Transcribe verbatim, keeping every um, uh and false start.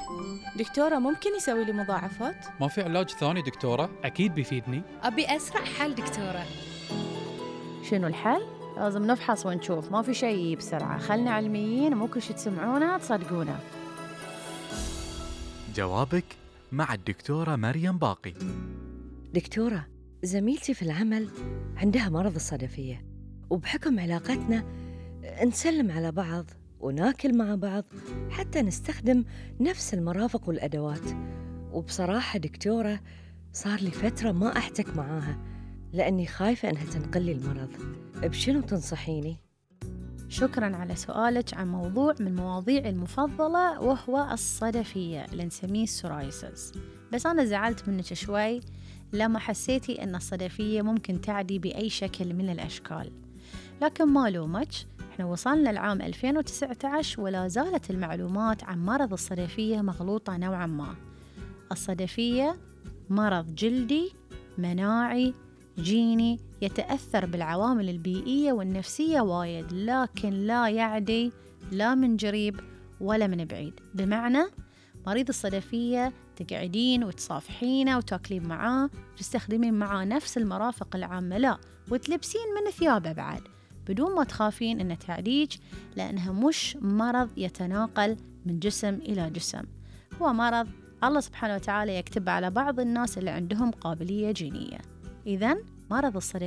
دكتورة ممكن يسوي لي مضاعفات؟ ما في علاج ثاني دكتورة؟ أكيد بيفيدني. أبي أسرع حل دكتورة. شنو الحل؟ لازم نفحص ونشوف، ما في شيء بسرعة، خلنا علميين، مو كل شي تسمعونه تصدقونه. جوابك مع الدكتورة مريم باقي. دكتورة، زميلتي في العمل عندها مرض الصدفية، وبحكم علاقتنا نسلم على بعض وناكل مع بعض حتى نستخدم نفس المرافق والأدوات. وبصراحة دكتورة صار لي فترة ما أحتك معاها لأني خايفة أنها تنقل لي المرض. بشنو تنصحيني؟ شكراً على سؤالك عن موضوع من مواضيعي المفضلة، وهو الصدفية اللي نسميه السورايسيس. بس أنا زعلت منك شوي لما حسيتي أن الصدفية ممكن تعدي بأي شكل من الأشكال، لكن ما لومك، احنا وصلنا العام ألفين وتسعة عشر ولا زالت المعلومات عن مرض الصدفية مغلوطة نوعاً ما. الصدفية مرض جلدي مناعي جيني يتأثر بالعوامل البيئية والنفسية وايد، لكن لا يعدي لا من قريب ولا من بعيد. بمعنى مريض الصدفية تقعدين وتصافحينه وتاكلين معاه وتستخدمين معاه نفس المرافق العامة، لا وتلبسين من ثيابه بعد، بدون ما تخافين أنه تعديج، لأنها مش مرض يتناقل من جسم إلى جسم. هو مرض الله سبحانه وتعالى يكتب على بعض الناس اللي عندهم قابلية جينية. إذن مرض الصدفية